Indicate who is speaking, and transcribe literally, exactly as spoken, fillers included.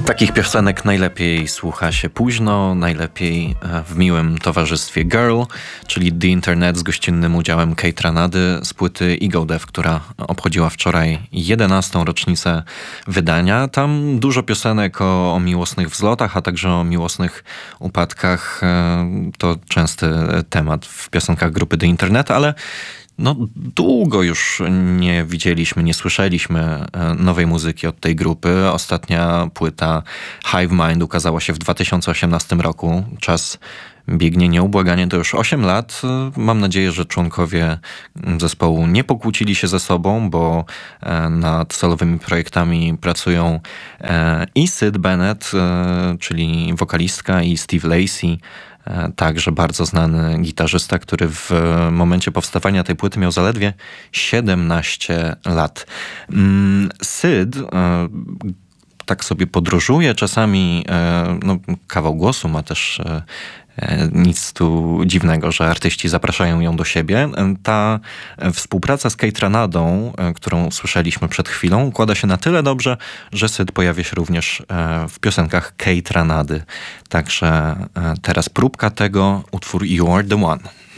Speaker 1: Takich piosenek najlepiej słucha się późno, najlepiej w miłym towarzystwie Girl, czyli The Internet z gościnnym udziałem Kate Ranady z płyty Ego Death, która obchodziła wczoraj jedenastą rocznicę wydania. Tam dużo piosenek o, o miłosnych wzlotach, a także o miłosnych upadkach. To częsty temat w piosenkach grupy The Internet, ale no, długo już nie widzieliśmy, nie słyszeliśmy nowej muzyki od tej grupy. Ostatnia płyta Hive Mind ukazała się w dwa tysiące osiemnastym roku. Czas biegnie nieubłaganie, to już osiem lat. Mam nadzieję, że członkowie zespołu nie pokłócili się ze sobą, bo nad solowymi projektami pracują i Syd Bennett, czyli wokalistka, i Steve Lacy, także bardzo znany gitarzysta, który w momencie powstawania tej płyty miał zaledwie siedemnaście lat. Syd tak sobie podróżuje, czasami no, kawał głosu ma też. Nic tu dziwnego, że artyści zapraszają ją do siebie. Ta współpraca z Kate Ranadą, którą słyszeliśmy przed chwilą, układa się na tyle dobrze, że Syd pojawia się również w piosenkach Kate Ranady. Także teraz próbka tego, utwór You Are The One.